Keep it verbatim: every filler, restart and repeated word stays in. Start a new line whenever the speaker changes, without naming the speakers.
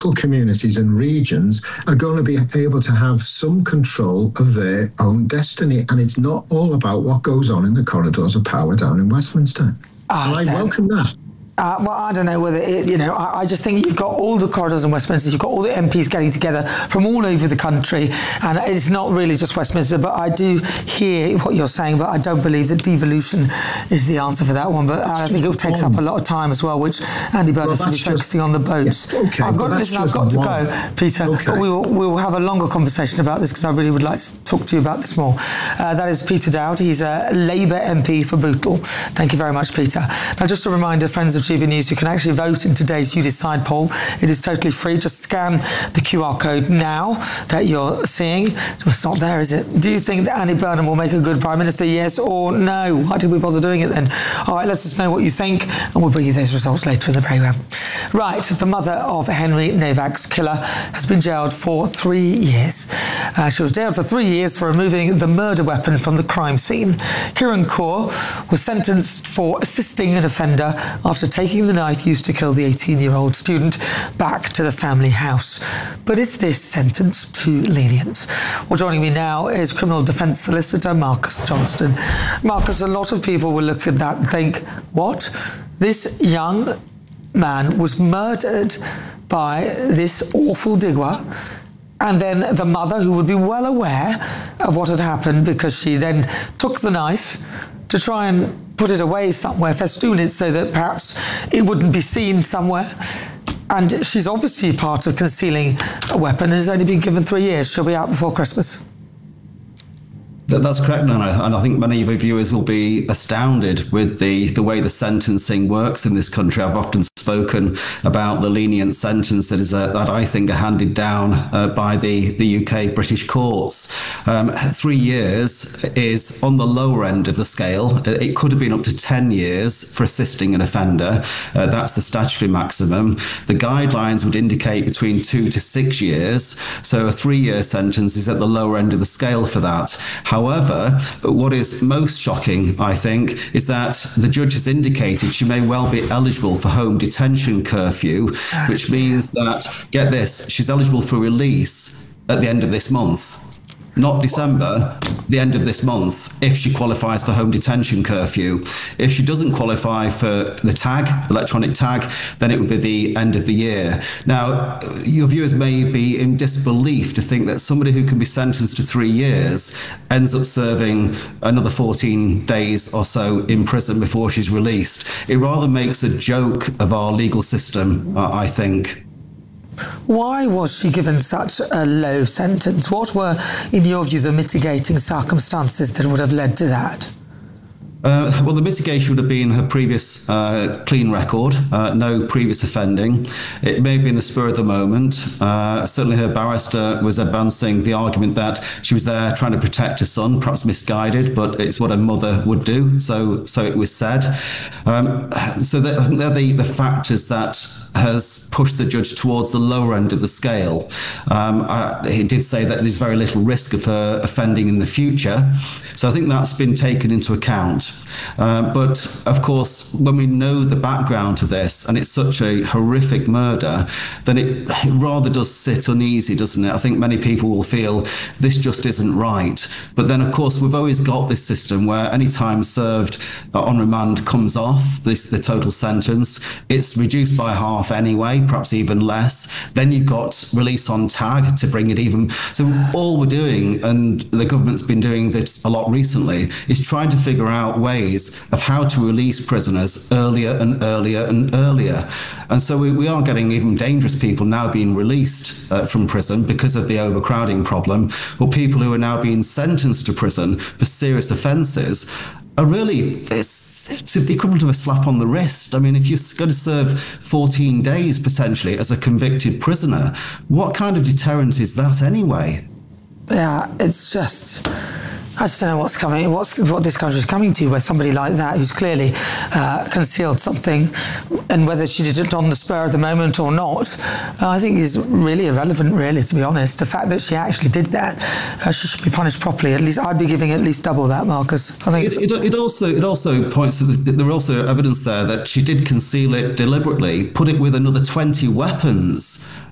local communities and regions are going to be able to have some control of their own destiny. And it's not all about what goes on in the corridors of power down in Westminster.
Oh,
and I welcome that.
Uh, well, I don't know whether, it, you know, I, I just think you've got all the corridors in Westminster, you've got all the M Ps getting together from all over the country, and it's not really just Westminster, but I do hear what you're saying, but I don't believe that devolution is the answer for that one, but I think it takes up a lot of time as well, which Andy Burnham's well, will be focusing on the boats.
Yeah, okay,
I've got, listen, I've got to one. go, Peter, okay. but we will, we will have a longer conversation about this because I really would like to talk to you about this more. Uh, that is Peter Dowd. He's a Labour M P for Bootle. Thank you very much, Peter. Now, just a reminder, friends of G B News, you can actually vote in today's You Decide poll. It is totally free. Just scan the Q R code now that you're seeing. It's not there, is it? Do you think that Andy Burnham will make a good Prime Minister? Yes or no? Why did we bother doing it then? All right, let us know what you think, and we'll bring you those results later in the programme. Right, the mother of Henry Nowak's killer has been jailed for three years. Uh, she was jailed for three years for removing the murder weapon from the crime scene. Kieran Kaur was sentenced for assisting an offender after taking the knife used to kill the eighteen-year-old student back to the family house. But is this sentence too lenient? Well, joining me now is criminal defence solicitor Marcus Johnston. Marcus, a lot of people will look at that and think, what? This young man was murdered by this awful Digwa, and then the mother, who would be well aware of what had happened because she then took the knife to try and put it away somewhere, festoon it so that perhaps it wouldn't be seen somewhere. And she's obviously part of concealing a weapon and has only been given three years. She'll be out before Christmas.
That's correct, Nana, and I think many of your viewers will be astounded with the, the way the sentencing works in this country. I've often spoken about the lenient sentence that is uh, that I think are handed down uh, by the, the U K British courts. Um, three years is on the lower end of the scale. It could have been up to ten years for assisting an offender. Uh, that's the statutory maximum. The guidelines would indicate between two to six years. So a three-year sentence is at the lower end of the scale for that. However, what is most shocking, I think, is that the judge has indicated she may well be eligible for home detention curfew, which means that, get this, she's eligible for release at the end of this month. Not December, the end of this month, if she qualifies for home detention curfew. If she doesn't qualify for the tag, electronic tag, then it would be the end of the year. Now, your viewers may be in disbelief to think that somebody who can be sentenced to three years ends up serving another fourteen days or so in prison before she's released. It rather makes a joke of our legal system, uh, I think.
Why was she given such a low sentence? What were, in your view, the mitigating circumstances that would have led to that?
Uh, well, the mitigation would have been her previous uh, clean record, uh, no previous offending. It may be in the spur of the moment. Uh, certainly her barrister was advancing the argument that she was there trying to protect her son, perhaps misguided, but it's what a mother would do, so so it was said. Um, so that, I think they're the, the factors that has pushed the judge towards the lower end of the scale. Um, uh, he did say that there's very little risk of her offending in the future, so I think that's been taken into account. Uh, but of course, when we know the background to this, and it's such a horrific murder, then it, it rather does sit uneasy, doesn't it? I think many people will feel this just isn't right. But then, of course, we've always got this system where any time served uh, on remand comes off this, the total sentence. It's reduced by half anyway, perhaps even less. Then you've got release on tag to bring it even. So all we're doing, and the government's been doing this a lot recently, is trying to figure out ways of how to release prisoners earlier and earlier and earlier. And so we, we are getting even dangerous people now being released uh, from prison because of the overcrowding problem, or people who are now being sentenced to prison for serious offences are really, it's, it's the equivalent of a slap on the wrist. I mean, if you're going to serve fourteen days potentially as a convicted prisoner, what kind of deterrent is that anyway?
Yeah, it's just... I just don't know what's coming, what's, what this country is coming to, where somebody like that, who's clearly uh, concealed something, and whether she did it on the spur of the moment or not, uh, I think is really irrelevant, really, to be honest. The fact that she actually did that, uh, she should be punished properly. At least I'd be giving at least double that, Marcus. I think
it, it, it also it also points to the, there are also evidence there that she did conceal it deliberately, put it with another twenty weapons.